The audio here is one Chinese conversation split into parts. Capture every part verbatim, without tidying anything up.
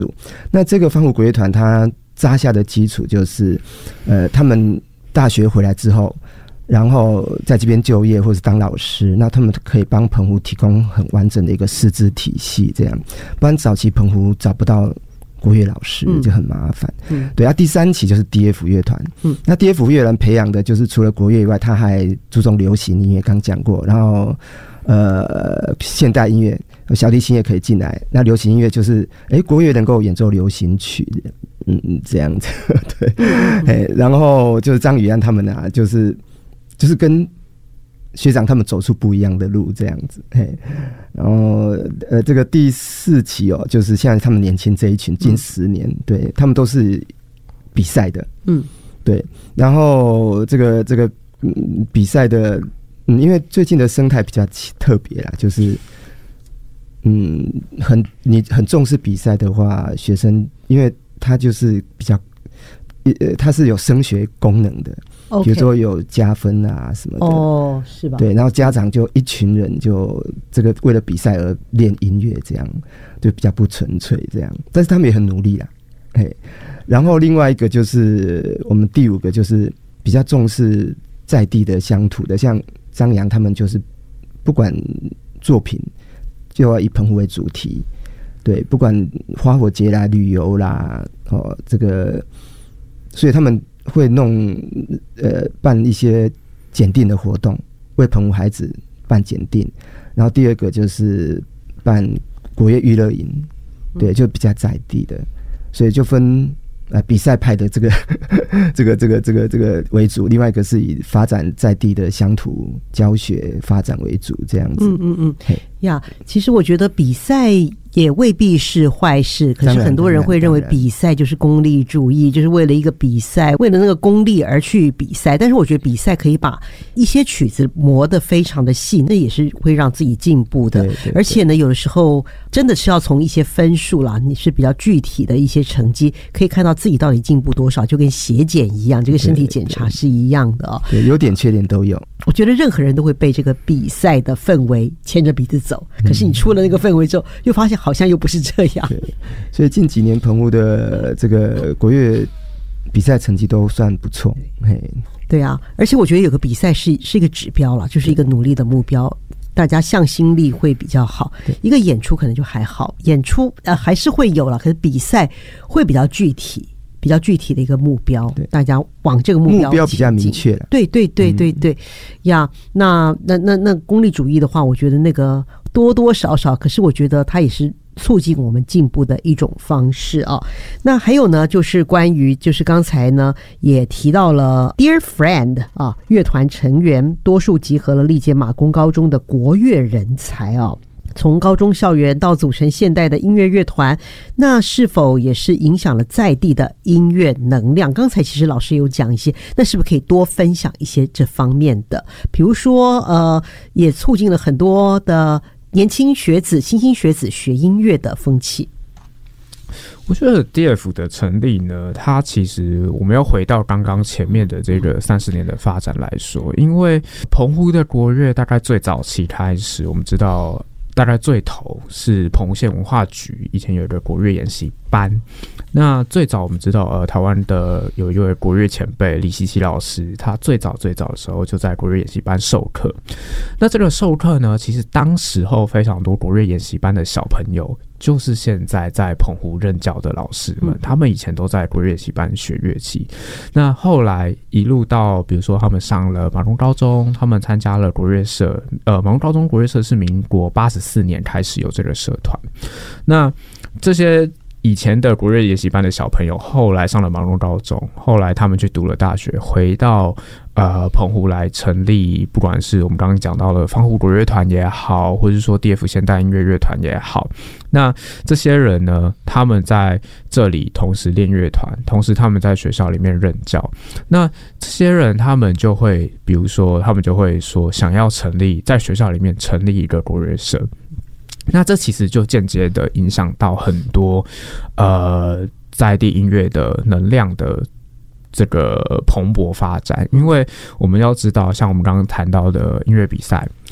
那这个防湖国乐团它扎下的基础就是，呃，他们大学回来之后，然后在这边就业或是当老师，那他们可以帮澎湖提供很完整的一个师资体系，这样，不然早期澎湖找不到国乐老师就很麻烦。嗯，对啊。第三期就是 D F 乐团，嗯，那 D F 乐团培养的就是除了国乐以外，他还注重流行音乐，刚讲过，然后呃现代音乐。小提琴也可以进来，那流行音乐就是，哎、欸，国乐能够演奏流行曲，嗯嗯，这样子，对，哎、嗯，然后就是张宇安他们啊，就是就是跟学长他们走出不一样的路，这样子，嘿，然后呃，这个第四期哦，就是现在他们年轻这一群，近十年，嗯、对他们都是比赛的，嗯，对，然后这个这个、嗯、比赛的，嗯，因为最近的生态比较特别啦，就是。嗯，很你很重视比赛的话，学生因为他就是比较，呃，他是有升学功能的， okay. 比如说有加分啊什么的，哦，是吧？对，然后家长就一群人就这个为了比赛而练音乐，这样就比较不纯粹这样，但是他们也很努力啦，嘿。然后另外一个就是我们第五个就是比较重视在地的乡土的，像张扬他们就是不管作品。就要以澎湖为主题，对，不管花火节啦、旅游啦，哦，这个，所以他们会弄呃办一些检定的活动，为澎湖孩子办检定。然后第二个就是办国乐娱乐营，对，就比较在地的，所以就分呃比赛派的这个这个这个这个这个为主，另外一个是以发展在地的乡土教学发展为主，这样子。嗯嗯嗯， 呀，其实我觉得比赛也未必是坏事，可是很多人会认为比赛就是功利主义，就是为了一个比赛，为了那个功利而去比赛。但是我觉得比赛可以把一些曲子磨得非常的细，那也是会让自己进步的。对对对，而且呢，有的时候真的是要从一些分数啦，你是比较具体的一些成绩，可以看到自己到底进步多少，就跟血检一样，这个身体检查是一样的哦。 对，优点缺点都有。 我觉得任何人都会被这个比赛的氛围牵着鼻子走，可是你出了那个氛围之后，又发现好像又不是这样。 对，所以近几年澎湖的这个国乐比赛成绩都算不错。嘿， 对啊，而且我觉得有个比赛是是一个指标啦，就是一个努力的目标，大家向心力会比较好。一个演出可能就还好，演出呃还是会有啦，可是比赛会比较具体。比较具体的一个目标，大家往这个目标目标比较明确了。 对对对对对，呀、嗯，那那那那功利主义的话，我觉得那个多多少少，可是我觉得它也是促进我们进步的一种方式啊。那还有呢，就是关于就是刚才呢也提到了 Dear Friend 啊，乐团成员多数集合了历届马公高中的国乐人才啊。从高中校园到组成现代的音乐乐团，那是否也是影响了在地的音乐能量？刚才其实老师有讲一些，那是不是可以多分享一些这方面的？比如说，呃，也促进了很多的年轻学子、新兴学子学音乐的风气。 我觉得 D F 的成立呢，它其实我们要回到刚刚前面的这个三十年的发展来说，因为澎湖的国乐大概最早期开始，我们知道。大概最头是澎湖县文化局以前有一个国乐演习班，那最早我们知道呃台湾的有一位国乐前辈李希奇老师，他最早最早的时候就在国乐演习班授课。那这个授课呢，其实当时候非常多国乐演习班的小朋友就是现在在澎湖任教的老师们，他们以前都在国乐演习班学乐器，那后来一路到比如说他们上了马公高中，他们参加了国乐社，呃马公高中国乐社是民国八十四年开始有这个社团，那这些以前的国乐研习班的小朋友后来上了马公高中，后来他们去读了大学，回到呃澎湖来成立，不管是我们刚刚讲到的防湖国乐团也好，或者是说 D F 现代音乐乐团也好，那这些人呢，他们在这里同时练乐团，同时他们在学校里面任教，那这些人他们就会比如说他们就会说想要成立在学校里面成立一个国乐社，那这其实就间接的影响到很多呃在地音乐的能量的这个蓬勃发展，因为我们要知道，像我们刚刚谈到的音乐比赛，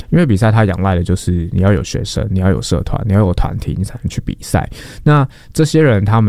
因为比赛它仰赖的就是你要有学生，你要有社团，你要有团体，你才能去比赛。那这些人他们